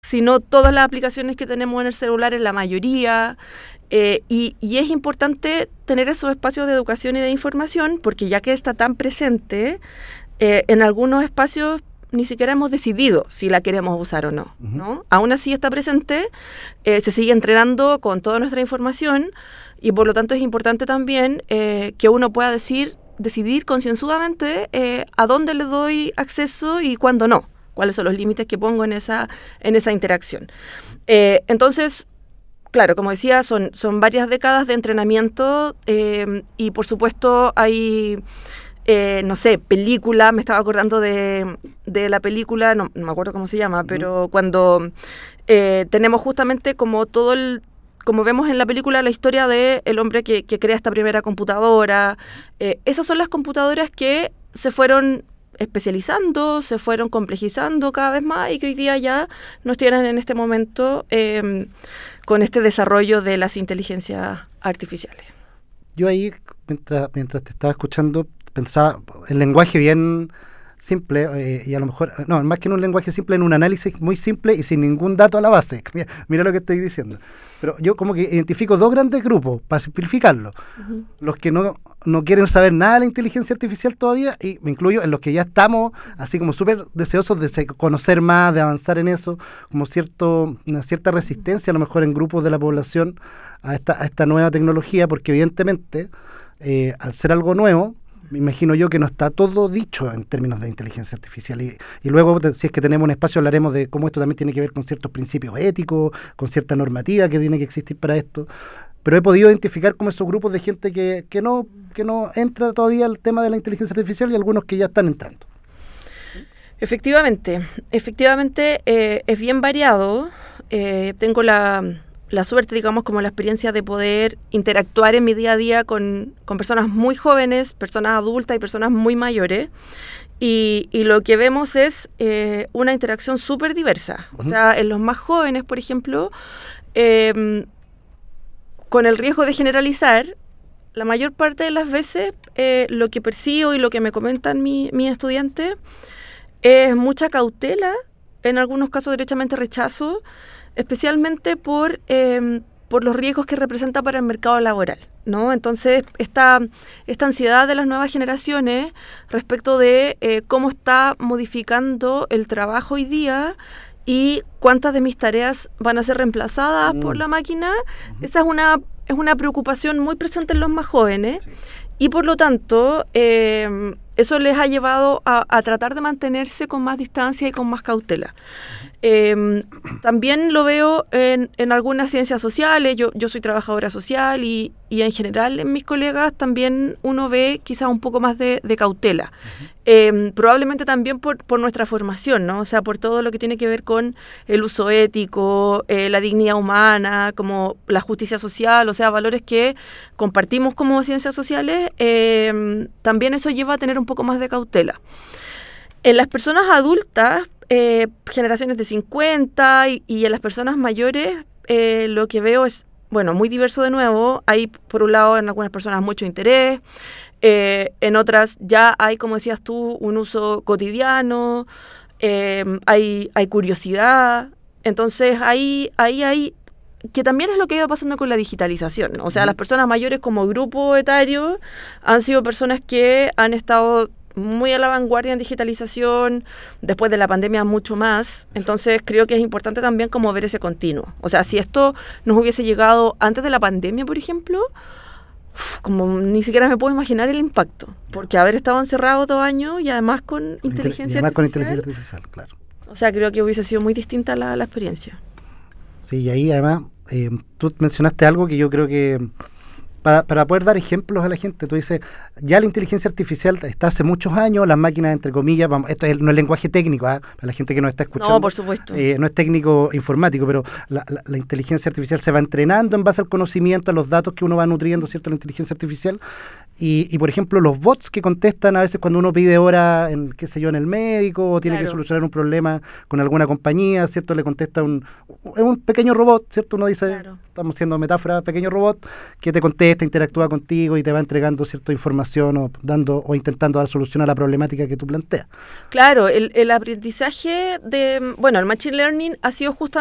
sino todas las aplicaciones que tenemos en el celular, en la mayoría. Y es importante tener esos espacios de educación y de información, porque ya que está tan presente, en algunos espacios ni siquiera hemos decidido si la queremos usar o no, ¿no? Aún así está presente, se sigue entrenando con toda nuestra información, y por lo tanto es importante también que uno pueda decidir concienzudamente a dónde le doy acceso y cuándo no, cuáles son los límites que pongo en esa interacción. Entonces, claro, como decía, son varias décadas de entrenamiento, y por supuesto hay, no sé, película, me estaba acordando de la película, no me acuerdo cómo se llama, pero cuando tenemos justamente como como vemos en la película, la historia del hombre que crea esta primera computadora. Esas son las computadoras que se fueron especializando, se fueron complejizando cada vez más, y que hoy día ya nos tienen en este momento con este desarrollo de las inteligencias artificiales. Yo ahí, mientras te estaba escuchando, pensaba el lenguaje bien simple, y a lo mejor, no, más que en un lenguaje simple, en un análisis muy simple y sin ningún dato a la base. Mira lo que estoy diciendo. Pero yo como que identifico dos grandes grupos, para simplificarlo. Los que no quieren saber nada de la inteligencia artificial todavía, y me incluyo en los que ya estamos así como súper deseosos de conocer más, de avanzar en eso, como una cierta resistencia a lo mejor en grupos de la población a esta nueva tecnología, porque evidentemente, al ser algo nuevo, me imagino yo que no está todo dicho en términos de inteligencia artificial, y luego, si es que tenemos un espacio, hablaremos de cómo esto también tiene que ver con ciertos principios éticos, con cierta normativa que tiene que existir para esto. Pero he podido identificar como esos grupos de gente que no entra todavía al tema de la inteligencia artificial, y algunos que ya están entrando. Efectivamente, es bien variado. Tengo la suerte, digamos, como la experiencia de poder interactuar en mi día a día con personas muy jóvenes, personas adultas y personas muy mayores, y lo que vemos es una interacción súper diversa. O sea, en los más jóvenes, por ejemplo, con el riesgo de generalizar, la mayor parte de las veces lo que percibo y lo que me comentan mis estudiantes es mucha cautela, en algunos casos derechamente rechazo, especialmente por los riesgos que representa para el mercado laboral, ¿no? Entonces, esta ansiedad de las nuevas generaciones respecto de cómo está modificando el trabajo hoy día y cuántas de mis tareas van a ser reemplazadas por la máquina, esa es una preocupación muy presente en los más jóvenes. Sí. Y por lo tanto, eso les ha llevado a tratar de mantenerse con más distancia y con más cautela. También lo veo en algunas ciencias sociales. Yo soy trabajadora social, y en general en mis colegas también uno ve quizás un poco más de cautela. Probablemente también por nuestra formación, ¿no? O sea, por todo lo que tiene que ver con el uso ético, la dignidad humana, como la justicia social, o sea, valores que compartimos como ciencias sociales. También eso lleva a tener un poco más de cautela. En las personas adultas, generaciones de 50 y en las personas mayores, lo que veo es, bueno, muy diverso de nuevo. Hay, por un lado, en algunas personas mucho interés, en otras ya hay, como decías tú, un uso cotidiano, hay curiosidad. Entonces, ahí hay, que también es lo que iba pasando con la digitalización, ¿no? O sea, las personas mayores como grupo etario han sido personas que han estado muy a la vanguardia en digitalización, después de la pandemia mucho más. Entonces creo que es importante también como ver ese continuo. O sea, si esto nos hubiese llegado antes de la pandemia, por ejemplo, como ni siquiera me puedo imaginar el impacto, porque haber estado encerrado 2 años y además con inteligencia artificial, claro. O sea, creo que hubiese sido muy distinta la experiencia. Sí, y ahí además tú mencionaste algo que yo creo que para poder dar ejemplos a la gente, tú dices, ya la inteligencia artificial está hace muchos años, las máquinas, entre comillas, esto no es lenguaje técnico, para la gente que nos está escuchando. No, por supuesto. No es técnico informático, pero la inteligencia artificial se va entrenando en base al conocimiento, a los datos que uno va nutriendo, ¿cierto? La inteligencia artificial, Y, por ejemplo, los bots que contestan a veces cuando uno pide hora en, qué sé yo, en el médico, o tiene que solucionar un problema con alguna compañía, ¿cierto? Le contesta un pequeño robot, ¿cierto? Uno dice, estamos haciendo metáfora, pequeño robot, que te contesta, interactúa contigo y te va entregando cierta información o intentando dar solución a la problemática que tú planteas. Claro, el aprendizaje el Machine Learning ha sido justamente